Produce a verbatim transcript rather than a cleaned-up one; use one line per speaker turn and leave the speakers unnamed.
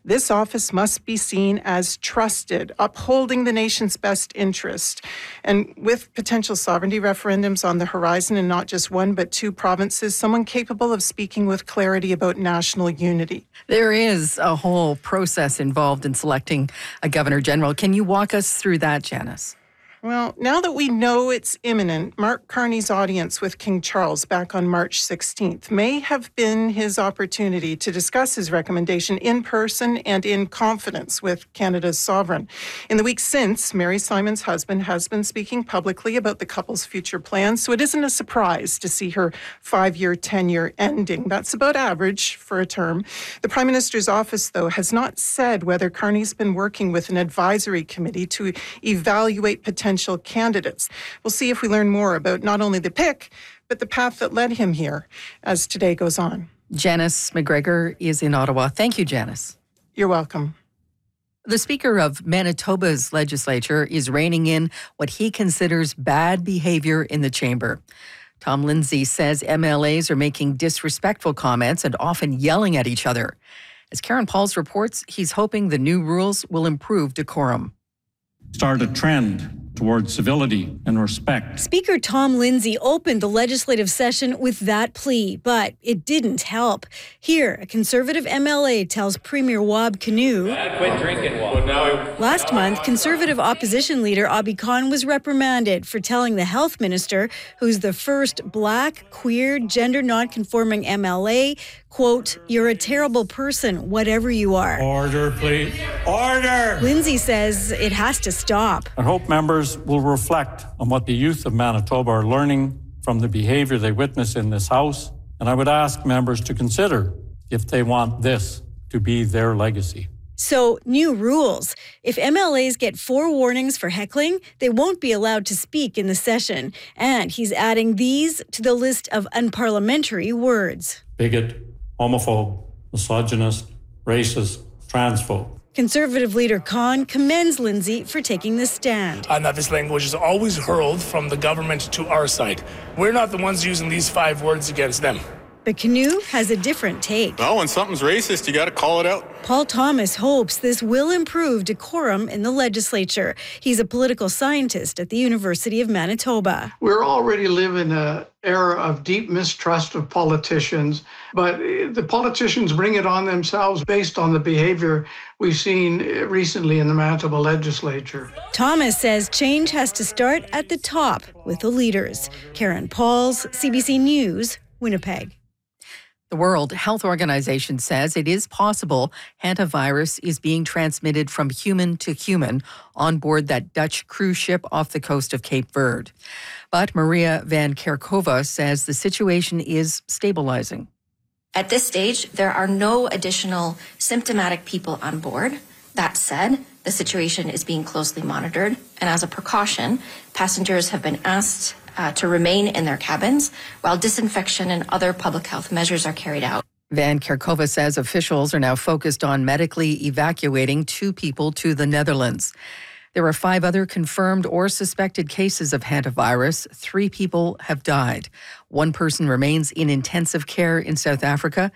This office must be seen as trusted, upholding the nation's best interest. And with potential sovereignty referendums on the horizon in not just one but two provinces, someone capable of speaking with clarity about national unity.
There is a whole process involved in selecting a Governor General. Can you walk us through that, Janice?
Well, now that we know it's imminent, Mark Carney's audience with King Charles back on March sixteenth may have been his opportunity to discuss his recommendation in person and in confidence with Canada's sovereign. In the weeks since, Mary Simon's husband has been speaking publicly about the couple's future plans, so it isn't a surprise to see her five-year tenure ending. That's about average for a term. The Prime Minister's office, though, has not said whether Carney's been working with an advisory committee to evaluate potential candidates. We'll see if we learn more about not only the pick, but the path that led him here as today goes on.
Janice McGregor is in Ottawa. Thank you, Janice.
You're welcome.
The Speaker of Manitoba's legislature is reining in what he considers bad behavior in the chamber. Tom Lindsay says M L As are making disrespectful comments and often yelling at each other. As Karen Pauls reports, he's hoping the new rules will improve decorum.
Start a trend towards civility and respect.
Speaker Tom Lindsay opened the legislative session with that plea, but it didn't help. Here, a Conservative M L A tells Premier Wab Kinew,
quit drinking, Wab.
Last month, Conservative opposition leader Abi Khan was reprimanded for telling the health minister, who's the first black, queer, gender non-conforming M L A, quote, "You're a terrible person, whatever you are."
Order, please. Order!
Lindsay says it has to stop.
I hope members will reflect on what the youth of Manitoba are learning from the behavior they witness in this House, and I would ask members to consider if they want this to be their legacy.
So, new rules. If M L As get four warnings for heckling, they won't be allowed to speak in the session. And he's adding these to the list of unparliamentary words.
Bigot, homophobe, misogynist, racist, transphobe.
Conservative leader Khan commends Lindsay for taking this stand.
And that this language is always hurled from the government to our side. We're not the ones using these five words against them.
But Kinew has a different take.
Well, when something's racist, you got to call it out.
Paul Thomas hopes this will improve decorum in the legislature. He's a political scientist at the University of Manitoba.
We're already living in an era of deep mistrust of politicians, but the politicians bring it on themselves based on the behavior we've seen recently in the Manitoba legislature.
Thomas says change has to start at the top with the leaders. Karen Pauls, C B C News, Winnipeg.
The World Health Organization says it is possible hantavirus is being transmitted from human to human on board that Dutch cruise ship off the coast of Cape Verde. But Maria Van Kerkhove says the situation is stabilizing.
At this stage, there are no additional symptomatic people on board. That said, the situation is being closely monitored, and as a precaution, passengers have been asked Uh, to remain in their cabins while disinfection and other public health measures are carried out.
Van Kerkhove says officials are now focused on medically evacuating two people to the Netherlands. There are five other confirmed or suspected cases of hantavirus. Three people have died. One person remains in intensive care in South Africa.